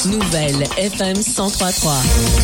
Nouvelle FM 103.3.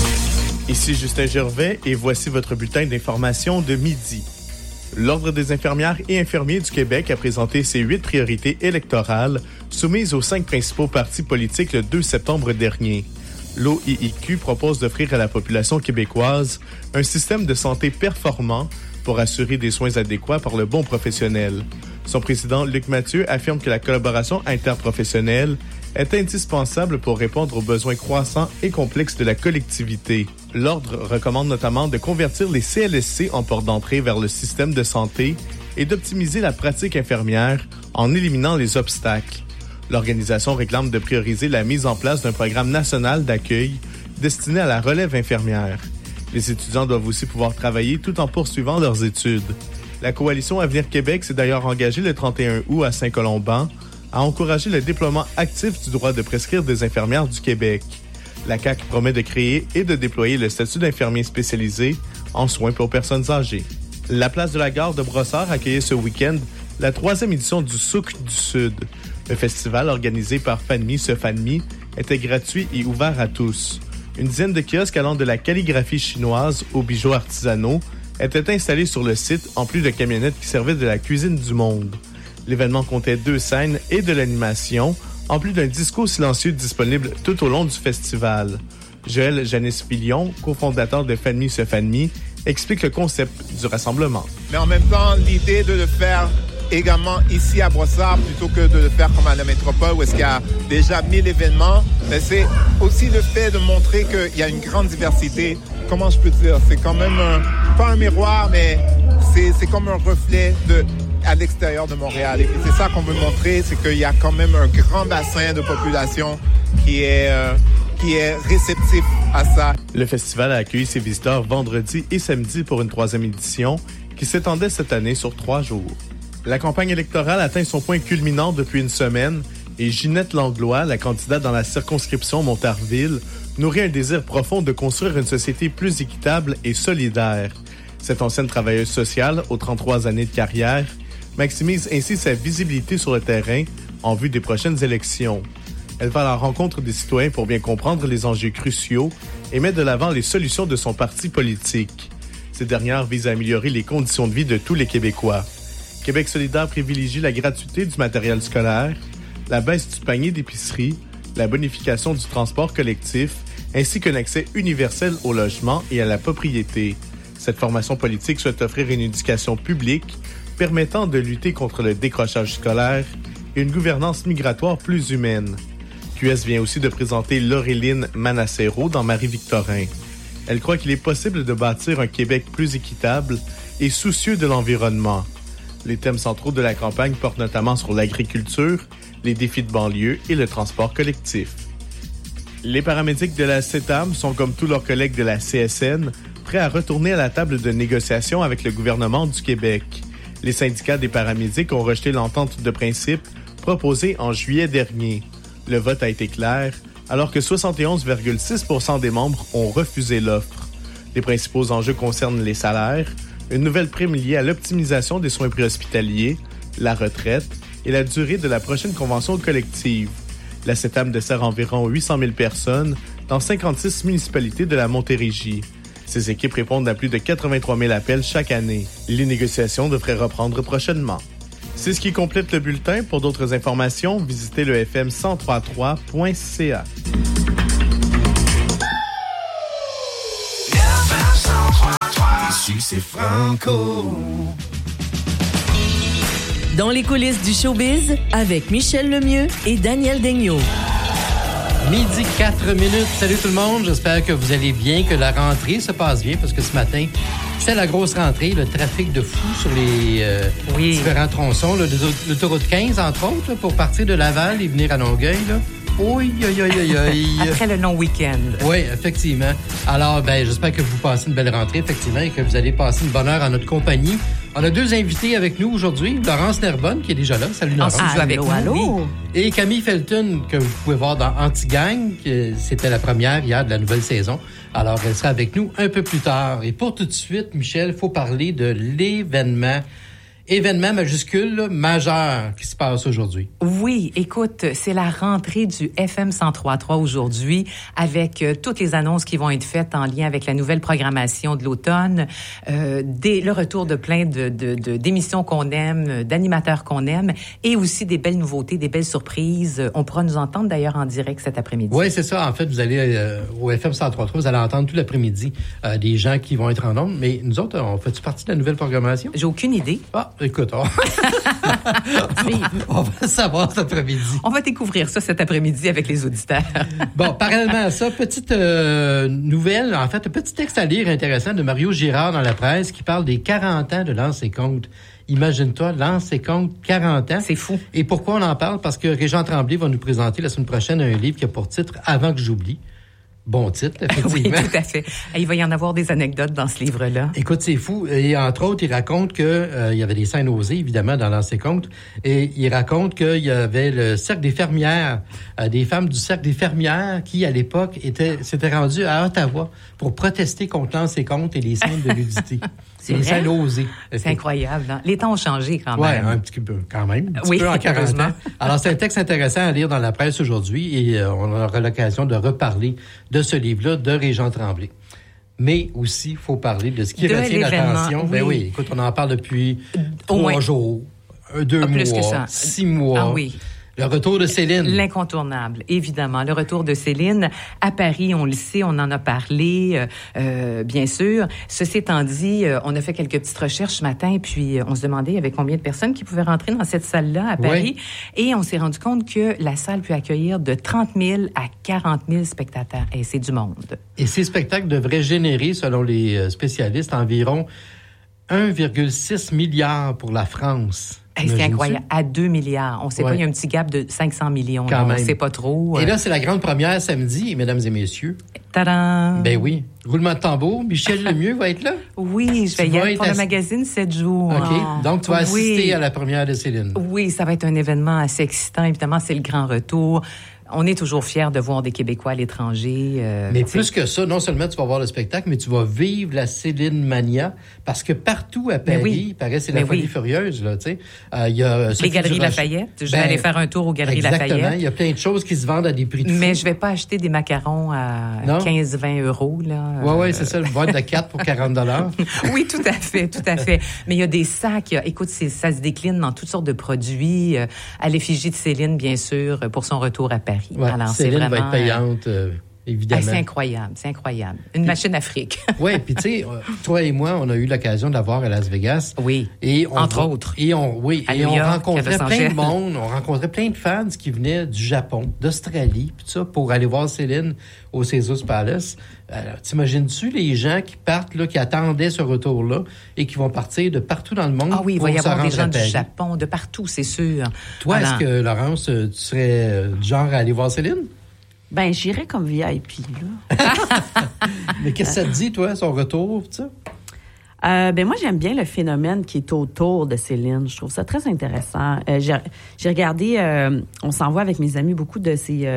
Ici Justin Gervais et voici votre bulletin d'information de midi. L'Ordre des infirmières et infirmiers du Québec a présenté ses 8 priorités électorales soumises aux 5 principaux partis politiques le 2 septembre dernier. L'OIIQ propose d'offrir à la population québécoise un système de santé performant pour assurer des soins adéquats par le bon professionnel. Son président, Luc Mathieu, affirme que la collaboration interprofessionnelle est indispensable pour répondre aux besoins croissants et complexes de la collectivité. L'Ordre recommande notamment de convertir les CLSC en porte d'entrée vers le système de santé et d'optimiser la pratique infirmière en éliminant les obstacles. L'organisation réclame de prioriser la mise en place d'un programme national d'accueil destiné à la relève infirmière. Les étudiants doivent aussi pouvoir travailler tout en poursuivant leurs études. La coalition Avenir Québec s'est d'ailleurs engagée le 31 août à Saint-Colomban à encourager le déploiement actif du droit de prescrire des infirmières du Québec. La CAQ promet de créer et de déployer le statut d'infirmier spécialisé en soins pour personnes âgées. La place de la gare de Brossard accueillait ce week-end la 3e édition du Souk du Sud. Le festival organisé par Fanmi se Fanmi était gratuit et ouvert à tous. Une dizaine de kiosques allant de la calligraphie chinoise aux bijoux artisanaux étaient installés sur le site en plus de camionnettes qui servaient de la cuisine du monde. L'événement comptait 2 scènes et de l'animation, en plus d'un disco silencieux disponible tout au long du festival. Joël Janis-Pilion, cofondateur de Fanmi se Fanmi, explique le concept du rassemblement. Mais en même temps, l'idée de le faire également ici à Brossard, plutôt que de le faire comme à la métropole où est-ce qu'il y a déjà 1000 événements, mais c'est aussi le fait de montrer qu'il y a une grande diversité. Comment je peux dire? C'est quand même pas un miroir, mais c'est comme un reflet à l'extérieur de Montréal. Et puis c'est ça qu'on veut montrer, c'est qu'il y a quand même un grand bassin de population qui est réceptif à ça. Le festival a accueilli ses visiteurs vendredi et samedi pour une 3e édition qui s'étendait cette année sur 3 jours. La campagne électorale atteint son point culminant depuis une semaine et Ginette Langlois, la candidate dans la circonscription Montarville, nourrit un désir profond de construire une société plus équitable et solidaire. Cette ancienne travailleuse sociale, aux 33 années de carrière, maximise ainsi sa visibilité sur le terrain en vue des prochaines élections. Elle va à la rencontre des citoyens pour bien comprendre les enjeux cruciaux et met de l'avant les solutions de son parti politique. Ces dernières visent à améliorer les conditions de vie de tous les Québécois. Québec solidaire privilégie la gratuité du matériel scolaire, la baisse du panier d'épicerie, la bonification du transport collectif, ainsi qu'un accès universel au logement et à la propriété. Cette formation politique souhaite offrir une éducation publique permettant de lutter contre le décrochage scolaire et une gouvernance migratoire plus humaine. QS vient aussi de présenter Laureline Manassero dans Marie-Victorin. Elle croit qu'il est possible de bâtir un Québec plus équitable et soucieux de l'environnement. Les thèmes centraux de la campagne portent notamment sur l'agriculture, les défis de banlieue et le transport collectif. Les paramédics de la CETAM sont, comme tous leurs collègues de la CSN, prêts à retourner à la table de négociation avec le gouvernement du Québec. Les syndicats des paramédics ont rejeté l'entente de principe proposée en juillet dernier. Le vote a été clair, alors que 71,6% des membres ont refusé l'offre. Les principaux enjeux concernent les salaires, une nouvelle prime liée à l'optimisation des soins préhospitaliers, la retraite et la durée de la prochaine convention collective. La CETAM dessert environ 800 000 personnes dans 56 municipalités de la Montérégie. Ces équipes répondent à plus de 83 000 appels chaque année. Les négociations devraient reprendre prochainement. C'est ce qui complète le bulletin. Pour d'autres informations, visitez le fm1033.ca. Ici, c'est Franco. Dans les coulisses du showbiz, avec Michel Lemieux et Daniel Daigneault. Midi 4 minutes. Salut tout le monde. J'espère que vous allez bien, que la rentrée se passe bien, parce que ce matin, c'est la grosse rentrée, le trafic de fou sur les différents tronçons. Là, l'autoroute 15, entre autres, là, pour partir de Laval et venir à Longueuil. Là. Oui. Après le long week-end. Oui, effectivement. Alors, j'espère que vous passez une belle rentrée, effectivement, et que vous allez passer une bonne heure en notre compagnie. On a 2 invités avec nous aujourd'hui. Laurence Nerbonne, qui est déjà là. Salut, Laurence. Allô. Et Camille Felton, que vous pouvez voir dans Anti-Gang. C'était la première hier de la nouvelle saison. Alors, elle sera avec nous un peu plus tard. Et pour tout de suite, Michel, il faut parler de l'événement événement majuscule, là, majeur qui se passe aujourd'hui. Oui, écoute, c'est la rentrée du FM 103.3 aujourd'hui avec toutes les annonces qui vont être faites en lien avec la nouvelle programmation de l'automne, le retour de plein d'émissions qu'on aime, d'animateurs qu'on aime et aussi des belles nouveautés, des belles surprises. On pourra nous entendre d'ailleurs en direct cet après-midi. Oui, c'est ça. En fait, vous allez au FM 103.3, vous allez entendre tout l'après-midi des gens qui vont être en nombre. Mais nous autres, on fait-tu partie de la nouvelle programmation? J'ai aucune idée. Ah, écoute, on va savoir cet après-midi. On va découvrir ça cet après-midi avec les auditeurs. Bon, parallèlement à ça, petite nouvelle, en fait, un petit texte à lire intéressant de Mario Girard dans la presse qui parle des 40 ans de Lance et Compte. Imagine-toi, Lance et Compte, 40 ans. C'est fou. Et pourquoi on en parle? Parce que Régent Tremblay va nous présenter la semaine prochaine un livre qui a pour titre « Avant que j'oublie ». Bon titre, effectivement. Oui, tout à fait. Il va y en avoir des anecdotes dans ce livre-là. Écoute, c'est fou. Et entre autres, il raconte que il y avait des scènes osées, évidemment, dans Lance et Compte. Et il raconte qu'il y avait le cercle des fermières, des femmes du cercle des fermières qui, à l'époque, s'étaient rendues à Ottawa pour protester contre Lance et Compte et les scènes de nudité. C'est les vrai? scènes osées. C'est incroyable. Hein? Les temps ont changé quand Oui, même. un petit peu, quand même. Un petit Oui, peu en 40 heureusement. ans. Alors, c'est un texte intéressant à lire dans la presse aujourd'hui et on aura l'occasion de reparler de ce livre-là de Régent Tremblay. Mais aussi, il faut parler de ce qui retient l'attention. Oui. Ben oui, écoute, on en parle depuis Au 3 moins. jours, 2 plus que mois, ça. 6 mois. Ah oui. Le retour de Céline. L'incontournable, évidemment. Le retour de Céline à Paris, on le sait, on en a parlé, bien sûr. Ceci étant dit, on a fait quelques petites recherches ce matin, puis on se demandait il y avait combien de personnes qui pouvaient rentrer dans cette salle-là à Paris. Oui. Et on s'est rendu compte que la salle peut accueillir de 30 000 à 40 000 spectateurs. Et c'est du monde. Et ces spectacles devraient générer, selon les spécialistes, environ 1,6 milliard pour la France. Hey, c'est incroyable. À 2 milliards. On ne sait pas, il y a un petit gap de 500 millions. Quand même. On ne sait pas trop. Et là, c'est la grande première samedi, mesdames et messieurs. Tadam! Ben oui. Roulement de tambour. Michel Lemieux va être là. Oui, je vais y aller pour le magazine 7 jours. OK. Donc, tu vas assister à la première de Céline. Oui, ça va être un événement assez excitant. Évidemment, c'est le grand retour. On est toujours fiers de voir des Québécois à l'étranger. Mais plus que ça, non seulement tu vas voir le spectacle, mais tu vas vivre la Céline Mania, parce que partout à Paris, il paraît c'est la folie furieuse, là, tu sais. Il y a les Galeries Lafayette. Je vais aller faire un tour aux Galeries Lafayette. Exactement. Il y a plein de choses qui se vendent à des prix de fou. Mais je vais pas acheter des macarons à 15-20 €, là. Oui, c'est ça, le boîte de 4 pour 40 $. Oui, tout à fait, tout à fait. Mais il y a des sacs, écoute, ça se décline dans toutes sortes de produits, à l'effigie de Céline, bien sûr, pour son retour à Paris. Ouais, alors, Céline va être payante, évidemment. C'est incroyable, c'est incroyable. Une machine à fric. Oui, puis tu sais, toi et moi, on a eu l'occasion de la voir à Las Vegas. Oui, entre autres. Et on rencontrait plein de monde, on rencontrait plein de fans qui venaient du Japon, d'Australie, puis tout ça, pour aller voir Céline au Caesars Palace. Alors, t'imagines-tu les gens qui partent, là, qui attendaient ce retour-là et qui vont partir de partout dans le monde? Ah oui, il va y avoir des gens du Japon, de partout, c'est sûr. Toi, est-ce que, Laurence, tu serais du genre à aller voir Céline? Ben, j'irais comme VIP, là. Mais qu'est-ce que ça te dit, toi, son retour, tu sais? Ben moi, j'aime bien le phénomène qui est autour de Céline. Je trouve ça très intéressant. J'ai regardé, on s'envoie avec mes amis beaucoup de ces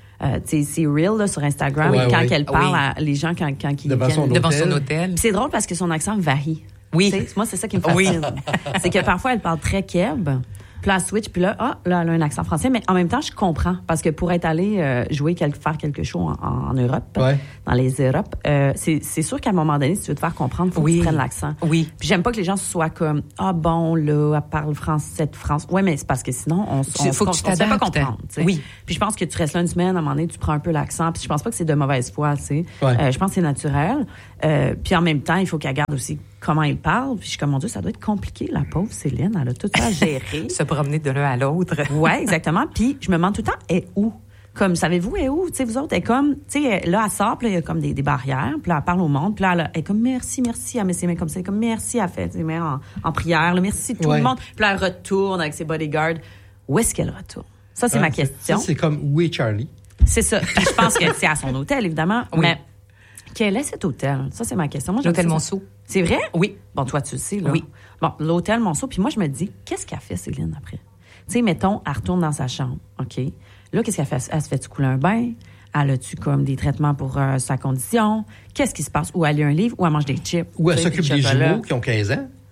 reels là, sur Instagram, et quand elle parle à les gens quand ils viennent devant son hôtel. Puis c'est drôle parce que son accent varie. Oui. T'sais, moi, c'est ça qui me fascine. C'est que parfois, elle parle très keb. Puis là, switch, puis là, elle a un accent français. Mais en même temps, je comprends. Parce que pour être allé faire quelque chose en Europe, dans les Europes, c'est sûr qu'à un moment donné, si tu veux te faire comprendre, il faut que tu prennes l'accent. Oui. Puis j'aime pas que les gens soient comme, bon, là, elle parle français de France. Oui, mais c'est parce que sinon, on faut que tu t'adaptes. pas comprendre. T'sais. Oui. Puis je pense que tu restes là une semaine, à un moment donné, tu prends un peu l'accent. Puis je pense pas que c'est de mauvaise foi, tu sais. Je pense que c'est naturel. Puis en même temps, il faut qu'elle garde aussi comment il parle. Puis je suis comme, mon Dieu, ça doit être compliqué, la pauvre Céline. Elle a tout ça à gérer. Se promener de l'un à l'autre. Oui, exactement. Puis je me demande tout le temps, elle est où? Comme, savez-vous, elle est où? Tu sais, vous autres, elle est comme, tu sais, là, elle sort, puis là, il y a comme des barrières. Puis là, elle parle au monde. Puis là, elle est comme, merci, elle met ses mains comme ça. Elle est comme, merci, elle fait ses mains en prière. Là, merci tout le monde. Puis là, elle retourne avec ses bodyguards. Où est-ce qu'elle retourne? Ça, c'est ma question. Ça, c'est comme, où est Charlie? C'est ça. Puis je pense que c'est à son hôtel, évidemment. Oui. Mais quel est cet hôtel? Ça, c'est ma question. Moi, l'hôtel Monceau. C'est vrai? Oui. Bon, toi, tu le sais, là. Oui. Bon, l'hôtel Monceau. Puis moi, je me dis, qu'est-ce qu'elle fait, Céline, après? Tu sais, mettons, elle retourne dans sa chambre, OK? Là, qu'est-ce qu'elle fait? Elle se fait-tu couler un bain? Elle a-tu comme des traitements pour sa condition? Qu'est-ce qui se passe? Ou elle lit un livre? Ou elle mange des chips? Ou elle s'occupe des jumeaux qui ont 15 ans?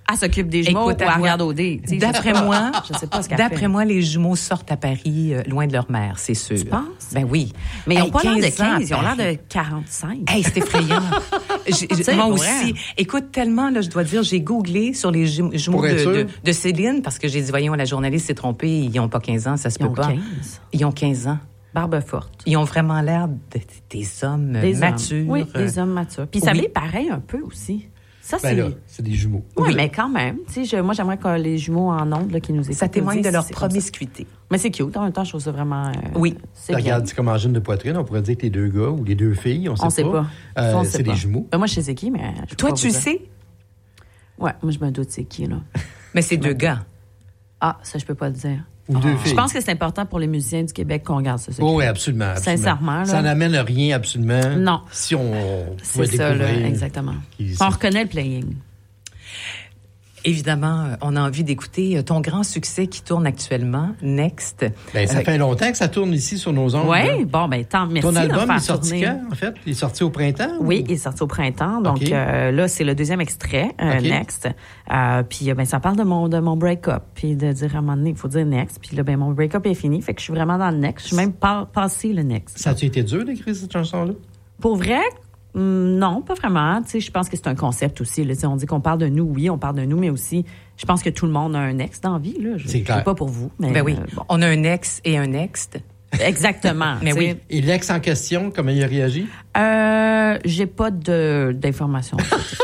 Elle s'occupe des jumeaux Écoute, ou elle regarde au dé. D'après moi, je sais pas ce qu'elle fait. d'après moi, les jumeaux sortent à Paris loin de leur mère, c'est sûr. Tu penses? Ben oui. Mais ils n'ont pas l'air de 15 ans à 15, ils ont l'air Paris. de 45. Hey, c'est effrayant. Moi pour aussi. vrai. Écoute, tellement, là, je dois dire, j'ai googlé sur les jumeaux Pour être sûr. de Céline, parce que j'ai dit, voyons, la journaliste s'est trompée, ils n'ont pas 15 ans, ça se Ils peut ont pas. 15. Ils ont 15 ans. Barbe forte. Ils ont vraiment l'air des hommes matures. Hommes. Oui, des hommes matures. Puis ils s'habillent pareil un peu aussi. Ça, Ben c'est... là, c'est des jumeaux. Oui, mais quand même. Tu sais, moi, j'aimerais que les jumeaux en ondes là, qui nous écoutent. Ça témoigne de leur c'est comme ça. promiscuité. Mais c'est cute. En même temps, je trouve ça vraiment... Oui. C'est bien. Regarde, comme en jeune de poitrine, on pourrait dire que les 2 gars ou les 2 filles, on sait pas. Ça, on sait c'est pas. des jumeaux. Ben, moi, je sais qui, mais... je peux Toi, pas tu vous dire. sais, Ouais, moi, je me doute c'est qui, là. mais c'est 2 gars. Ah, ça, je peux pas le dire. Ou 2 filles. Je pense que c'est important pour les musiciens du Québec qu'on garde ça. Oh, oui, absolument. Sincèrement, là. Ça n'amène rien, absolument. Non. Si on pouvait C'est ça, là, découvrir exactement. qui- On reconnaît le playing. Évidemment, on a envie d'écouter ton grand succès qui tourne actuellement, Next. Ben, ça fait longtemps que ça tourne ici sur nos ondes. là. Oui, bon, ben, tant merci Ton de album faire est sorti tourner. quand, en fait? Il est sorti au printemps? Oui, ou- il est sorti au printemps. Donc OK. là, c'est le deuxième extrait, OK. Next. Puis ben, ça parle de mon break-up. Puis de dire à un moment donné, il faut dire Next. Puis là, ben, mon break-up est fini. Fait que je suis vraiment dans le Next. Je suis même passé le Next. Ça a-tu été dur d'écrire cette chanson-là? Pour vrai, non, pas vraiment. Tu sais, je pense que c'est un concept aussi. Là. Tu sais, on dit qu'on parle de nous, oui, on parle de nous, mais aussi, je pense que tout le monde a un ex dans la vie. Là. Je C'est clair. sais pas pour vous, mais Ben oui, bon. on a un ex et un next. Exactement. Mais tu sais. oui. Et l'ex en question, comment il a réagi? J'ai pas d'informations.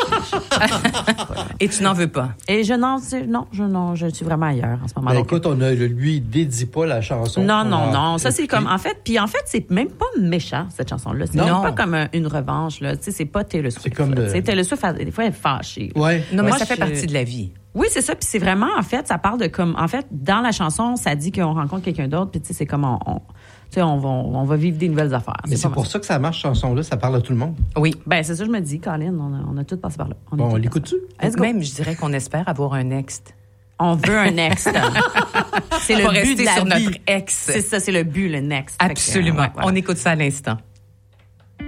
Et tu n'en veux pas. Et je suis vraiment ailleurs en ce moment. Ben, Donc, écoute, lui dédie pas la chanson. non. Ça, c'est comme, en fait, c'est même pas méchant, cette chanson-là. C'est Non. même pas comme une revanche, là. Tu sais, c'est pas Taylor Swift. C'est comme là. de- Tu sais, Taylor Swift, des fois, elle est fâchée. Ouais. Non, mais Moi, ça fait je- partie de la vie. Oui, c'est ça. Puis c'est vraiment, en fait, ça parle de comme, en fait, dans la chanson, ça dit qu'on rencontre quelqu'un d'autre. Puis tu sais, c'est comme, tu sais, on va vivre des nouvelles affaires. Mais c'est pas pour mal. ça que ça marche, cette chanson-là. Ça parle à tout le monde. Oui. Ben, c'est ça, je me dis, Colin, on a tout passé par là. Bon, on est tous l'écoute-tu? passés par là. Let's go. Même, je dirais qu'on espère avoir un next. On veut un next. C'est Faut le but rester de la sur vie. notre ex. C'est ça, c'est le but, le next. Fait que, Absolument. ouais, voilà. On écoute ça à l'instant.